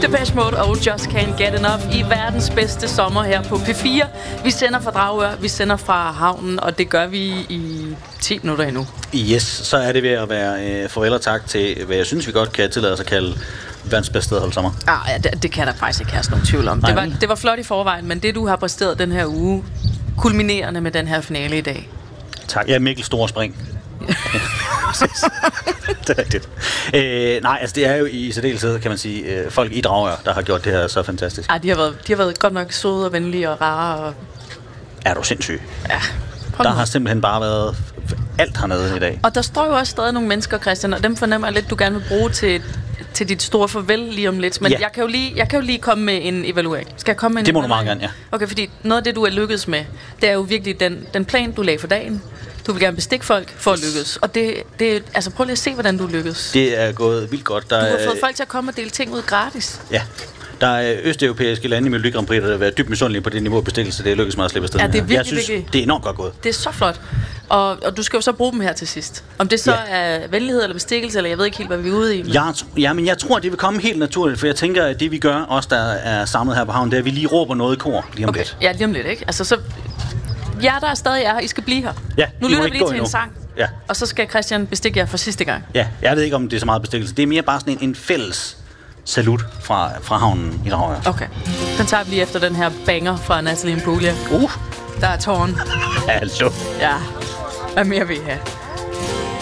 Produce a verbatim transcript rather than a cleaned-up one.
Depeche Mode og Just Can't Get Enough i verdens bedste sommer her på P fire. Vi sender fra Dragør, vi sender fra havnen, og det gør vi i ti minutter endnu. Yes, så er det ved at være øh, farvel og tak til, hvad jeg synes, vi godt kan tillade os at kalde verdens bedste sted at holde sommer. Ah, ja, det, det kan der faktisk ikke have nogen tvivl om. Det var, det var flot i forvejen, men det du har præsteret den her uge, kulminerende med den her finale i dag. Tak. Ja, Mikkel Store Spring. Det er rigtigt. Øh, nej, altså det er jo i særdeleshed, kan man sige, øh, folk i Dragør, der har gjort det her så fantastisk. Ah, de har været, de har været godt nok søde og venlige og rare. Og... Er du sindssyg? Ja. Der har simpelthen bare været alt hernede i dag. Og der står jo også stadig nogle mennesker, Christian, og dem fornemmer jeg lidt, du gerne vil bruge til, til dit store farvel lige om lidt. Men ja. jeg, kan jo lige, jeg kan jo lige komme med en evaluering. Skal jeg komme med en Det må evaluering? du meget gerne, ja. Okay, fordi noget af det, du er lykkedes med, det er jo virkelig den, den plan, du lagde for dagen. Du vil gerne bestikke folk for at lykkes. Og det, det, altså prøv lige at se, hvordan du lykkes. Det er gået vildt godt. Der du har er, fået folk til at komme og dele ting ud gratis. Ja. Der er østeuropæiske lande i Melodi Grand Prix, der har været dybt misundelige på det niveau af bestikkelse. Det er lykkedes mig at slippe afsted. Ja, det er virkelig, jeg synes, virkelig. det er enormt godt gået. Det er så flot. Og, og du skal jo så bruge dem her til sidst. Om det så ja. er venlighed eller bestikkelse, eller jeg ved ikke helt, hvad vi er ude i. Men... Jeg, ja, men jeg tror, det vil komme helt naturligt, for jeg tænker, at det vi gør, os der er samlet her på havnen, det er, at vi lige råber noget i kor lige om okay. lidt. Ja, lige om lidt, ikke? Altså så... Ja, der er stadig er her. I skal blive her. Ja, nu lytter vi lige til endnu. en sang. Ja. Og så skal Christian bestikke jer for sidste gang. Ja, jeg ved ikke, om det er så meget bestikkelse. Det er mere bare sådan en, en fælles salut fra, fra havnen i Dragør. Okay. Den tager vi lige efter den her banger fra Natalie Imbruglia. Uh! Der er tårn. Hallo. Ja. Hvad mere vil I have?